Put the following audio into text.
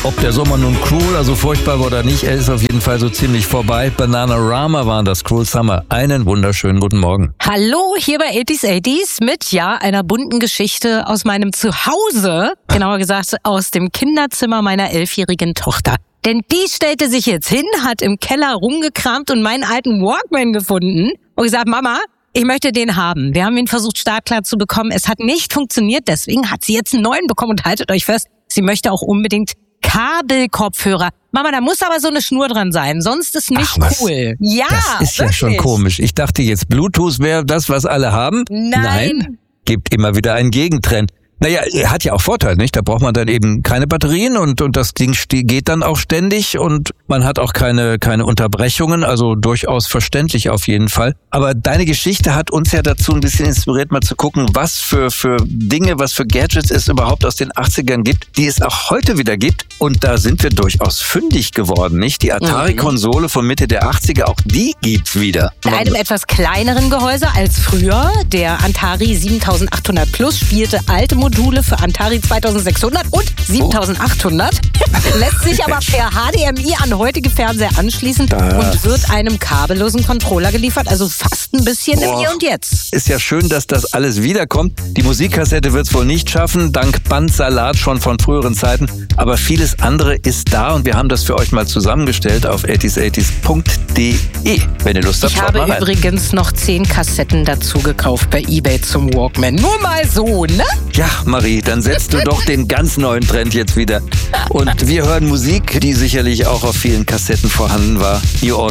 Ob der Sommer nun cruel, also furchtbar war oder nicht, er ist auf jeden Fall so ziemlich vorbei. Bananarama waren das, Cruel Summer. Einen wunderschönen guten Morgen. Hallo, hier bei 80s mit, einer bunten Geschichte aus meinem Zuhause. Genauer gesagt, aus dem Kinderzimmer meiner 11-jährigen Tochter. Denn die stellte sich jetzt hin, hat im Keller rumgekramt und meinen alten Walkman gefunden. Und gesagt, Mama, ich möchte den haben. Wir haben ihn versucht, startklar zu bekommen. Es hat nicht funktioniert, deswegen hat sie jetzt einen neuen bekommen. Und haltet euch fest, sie möchte auch unbedingt Kabelkopfhörer. Mama, da muss aber so eine Schnur dran sein, sonst ist nicht cool. Ja, das ist wirklich. Ja schon komisch. Ich dachte jetzt, Bluetooth wäre das, was alle haben. Nein. Gibt immer wieder einen Gegentrend. Naja, hat ja auch Vorteile, nicht? Da braucht man dann eben keine Batterien und das Ding geht dann auch ständig und man hat auch keine Unterbrechungen, also durchaus verständlich auf jeden Fall. Aber deine Geschichte hat uns ja dazu ein bisschen inspiriert, mal zu gucken, was für Dinge, was für Gadgets es überhaupt aus den 80ern gibt, die es auch heute wieder gibt. Und da sind wir durchaus fündig geworden, nicht? Die Atari-Konsole von Mitte der 80er, auch die gibt's wieder. Mit einem etwas kleineren Gehäuse als früher. Der Atari 7800 Plus spielte alte Module für Atari 2600 und 7800. Lässt sich aber per HDMI an heutige Fernseher anschließen und wird einem kabellosen Controller geliefert. Also fast ein bisschen im Hier und Jetzt. Ist ja schön, dass das alles wiederkommt. Die Musikkassette wird's wohl nicht schaffen, dank Bandsalat schon von früheren Zeiten. Aber vieles andere ist da und wir haben das für euch mal zusammengestellt auf 80s80s.de. Wenn ihr Lust habt, schaut mal rein. Ich habe übrigens noch 10 Kassetten dazu gekauft bei eBay zum Walkman. Nur mal so, ne? Ja, Marie, dann setzt du doch den ganz neuen Trend jetzt wieder. Und wir hören Musik, die sicherlich auch auf vielen Kassetten vorhanden war. New Order.